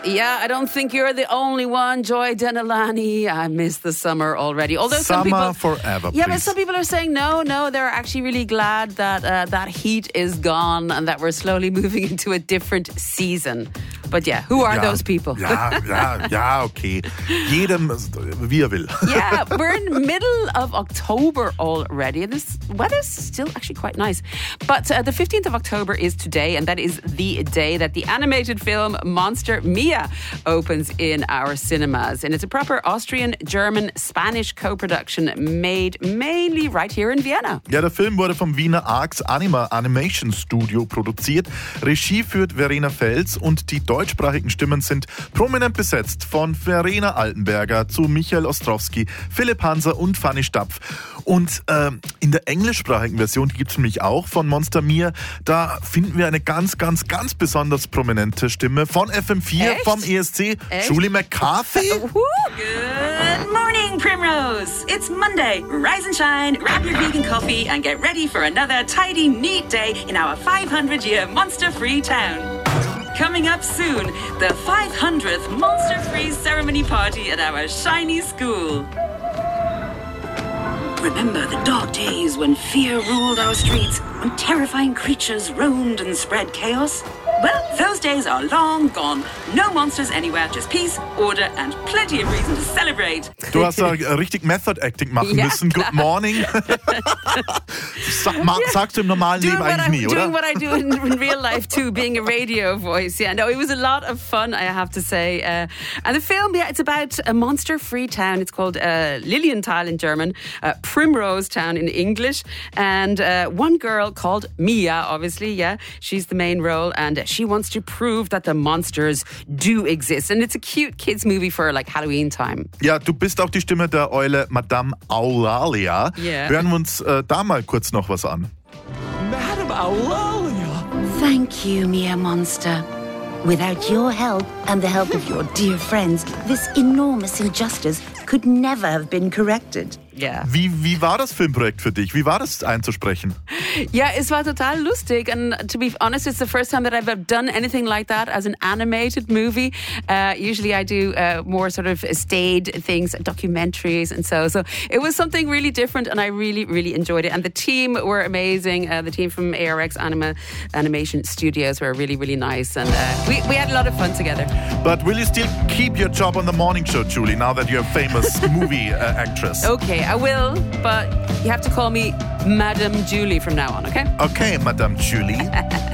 Yeah, I don't think you're the only one, Joy Denalani. I miss the summer already. Although summer some people, forever, yeah, please. but some people are saying no, they're actually really glad that that heat is gone and that we're slowly moving into a different season. But yeah, who are those people? Ja, okay. Jedem, wie will. Yeah, we're in the middle of October already, and this weather's still actually quite nice. But the 15th of October is today, and that is the day that the animated film Monster Mia opens in our cinemas. And it's a proper Austrian-German-Spanish co-production made mainly right here in Vienna. Ja, der Film wurde vom Wiener Arx Animation Studio produziert. Regie führt Verena Fels und die deutschsprachigen Stimmen sind prominent besetzt, von Verena Altenberger zu Michael Ostrowski, Philipp Hanser und Fanny Stapf. Und in der englischsprachigen Version, die gibt es nämlich auch von Monster Mia, da finden wir eine ganz, ganz, ganz besonders prominente Stimme von FM4, Echt? vom ESC, Echt? Julie McCarthy. Good morning, Primrose. It's Monday. Rise and shine, grab your vegan coffee, and get ready for another tidy, neat day in our 500-year monster-free town. Coming up soon, the 500th monster-free ceremony party at our shiny school. Remember the dark days when fear ruled our streets, when terrifying creatures roamed and spread chaos? Well, those days are long gone. No monsters anywhere, just peace, order and plenty of reason to celebrate. Du hast da richtig Method Acting machen Ja, müssen. klar. Good morning. Sagst du im normalen Leben eigentlich nie, oder? Doing what I do in real life too, being a radio voice. Yeah, no, it was a lot of fun, I have to say. And the film, yeah, it's about a monster-free town. It's called Lilienthal in German, Primrose Town in English. And one girl called Mia, obviously, yeah, she's the main role, and she wants to prove that the monsters do exist. And it's a cute kids movie for like Halloween time. Ja, du bist auch die Stimme der Eule Madame Aulalia. Yeah. Hören wir uns da mal kurz noch was an. Madam Aulalia! Thank you, Mia Monster. Without your help and the help of your dear friends, this enormous injustice could never have been corrected. Yeah. Wie war das Filmprojekt für dich? Wie war das einzusprechen? Ja, es war total lustig. And to be honest, it's the first time that I've ever done anything like that as an animated movie. Usually I do more sort of staged things, documentaries and so it was something really different and I really, really enjoyed it. And the team were amazing. The team from ARX Animation Studios were really, really nice. And we had a lot of fun together. But will you still keep your job on the morning show, Julie, now that you're a famous movie actress? Okay, I will, but you have to call me Madame Julie from now on, okay? Okay, Madame Julie.